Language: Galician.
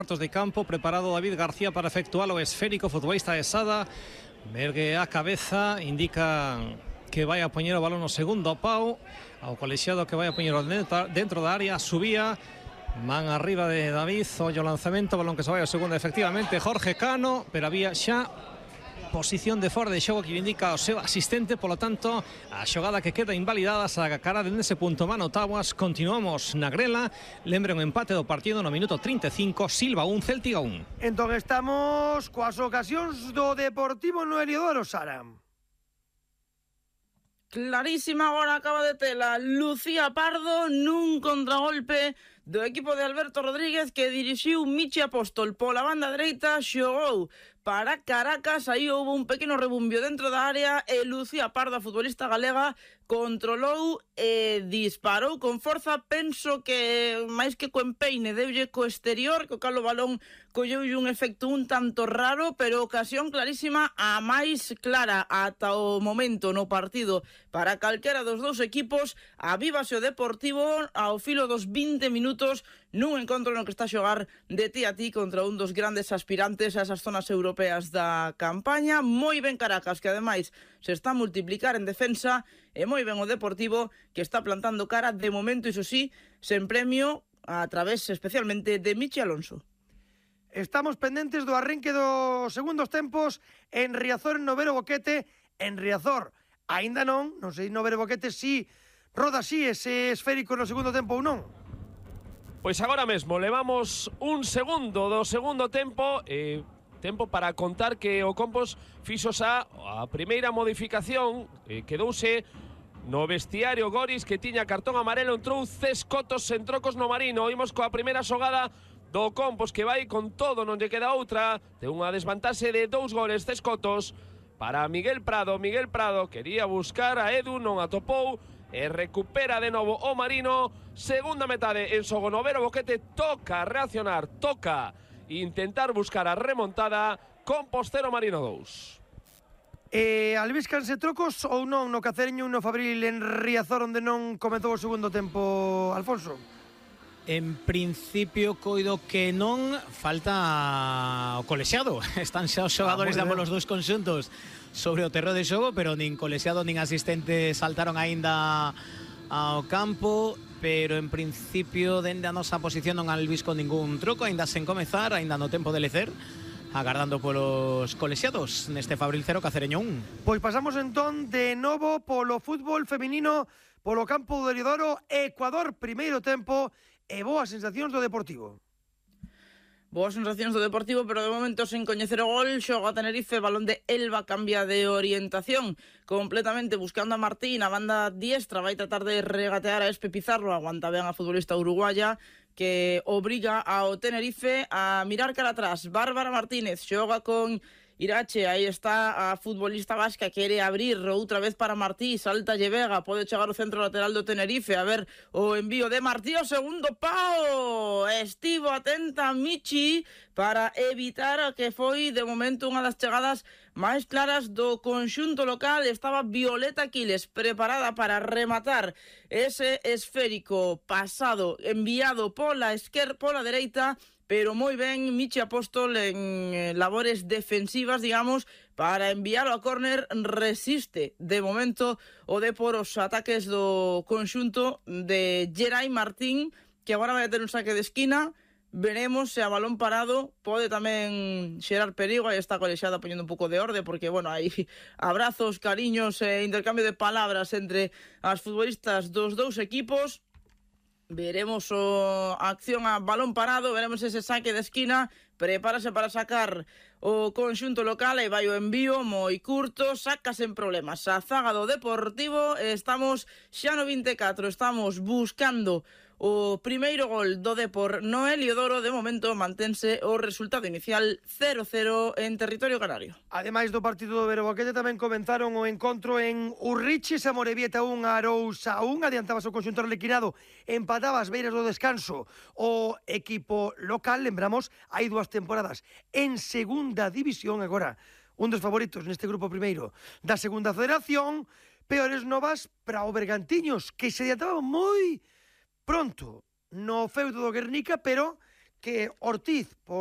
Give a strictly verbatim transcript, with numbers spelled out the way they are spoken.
cuartos de campo, preparado David García para efectuar o esférico, futbolista de Sada. Mergue a cabeza, indica que vai a poñer o balón no segundo pau, ao colexiado que vai a poñer dentro da área, subía, man arriba de David, ollo lanzamento, balón que se vai ao segundo, efectivamente, Jorge Cano, pero había xa posición de fora de xogo que indica o seu asistente, polo tanto, a xogada que queda invalidada sa cara dende ese punto Mano Tabuas. Continuamos na grela, lembre un empate do partido no minuto trinta e cinco, Silva un, Céltiga un. Entón estamos coas ocasións do Deportivo no Heliodoro, Sara. Clarísima agora acaba de tela Lucía Pardo nun contragolpe do equipo de Alberto Rodríguez, que dirixiu Michi Apóstol pola banda dereita, xogou para Caracas, aí houve un pequeno rebumbio dentro da área e Lucía Pardo, a futbolista galega, controlou e disparou con forza. Penso que máis que co empeine deulle co exterior, co cal o balón colleulle un efecto un tanto raro, pero ocasión clarísima, a máis clara ata o momento no partido para calquera dos dous equipos. Avívase o Deportivo ao filo dos vinte minutos nun encontro no que está a xogar de ti a ti contra un dos grandes aspirantes a esas zonas europeas da campaña. Moi ben Caracas, que ademais se está a multiplicar en defensa, e moi ben o Deportivo, que está plantando cara de momento, iso sí, sen premio, a través especialmente de Michi Alonso. Estamos pendentes do arranque dos segundos tempos en Riazor, en Novero Boquete. En Riazor aínda non, non sei Novero Boquete si roda así ese esférico no segundo tempo ou non. Pois agora mesmo levamos un segundo do segundo tempo, eh, tempo para contar que o Compos fixo xa a primeira modificación, eh, quedouse no vestiario Goris, que tiña cartón amarelo, entrou Cescotos en trocos no Marino. Imos coa primeira xogada do Compos, que vai con todo, non lle queda outra, de unha desvantaxe de dous goles. Cescotos para Miguel Prado, Miguel Prado quería buscar a Edu, non atopou, e recupera de novo o Marino. Segunda metade en xogo, Novero Boquete toca reaccionar, toca intentar buscar a remontada. Compos cero, Marino dous. Eh, albíscanse trocos ou non no Cacereño un no Fabril en Riazor, onde non comezou o segundo tempo, Alfonso? En principio coido que non, falta o colexiado. Están xa os xogadores ah, de ambos os dous conxuntos sobre o terreo de xogo, pero nin colexiado nin asistente saltaron aínda ao campo, pero en principio dende a nosa posición non albisco ningún troco, aínda sen comezar, aínda no tempo de lecer, agardando polos colexiados neste Fabril cero, Cacereño un. Pois pasamos entón de novo polo fútbol feminino, polo campo do Heliodoro. Ecuador, primeiro tempo, e boas sensacións do Deportivo. Boas sensacións do Deportivo, pero de momento sen coñecer o gol. Xoga a Tenerife, balón de Elba, cambia de orientación completamente buscando a Martín, a banda diestra, vai tratar de regatear a Espe Pizarro, aguanta ben a futbolista uruguaya, que obriga ao Tenerife a mirar cara atrás. Bárbara Martínez xoga con Irache, aí está a futbolista vasca, quere abrir outra vez para Martí, salta Vega, pode chegar o centro lateral do Tenerife, a ver o envío de Martí, o segundo pau, estivo atenta Michi para evitar que foi de momento unha das chegadas máis claras do conxunto local. Estaba Violeta Quiles preparada para rematar ese esférico pasado, enviado pola esquerda, pola dereita, pero moi ben Michi Apóstol en eh, labores defensivas, digamos, para enviarlo a córner. Resiste de momento o de por os ataques do conxunto de Geray Martín, que agora vai a ter un saque de esquina. Veremos se a balón parado pode tamén xerar perigo. Aí está colexiada poñendo un pouco de orde, porque, bueno, hai abrazos, cariños e intercambio de palabras entre as futbolistas dos dous equipos. Veremos o a acción a balón parado, veremos ese saque de esquina. Prepárase para sacar o conxunto local e vai o envío moi curto, saca sen problemas a zaga do Deportivo. Estamos xa no vinte e catro, estamos buscando o primeiro gol do Depor no Heliodoro. De momento mantense o resultado inicial cero cero en territorio canario. Ademais do partido do Veroboquete, tamén comenzaron o encontro en Urrichis, a Morevieta un, Arousa un. Adiantabas o conxunto arlequinado, empataba as beiras do descanso o equipo local. Lembramos, hai dúas temporadas en segunda división, agora un dos favoritos neste grupo primeiro da segunda federación. Peores novas para o Bergantiños, que se adiantaba moi pronto no feudo do Guernica, pero que Ortiz, por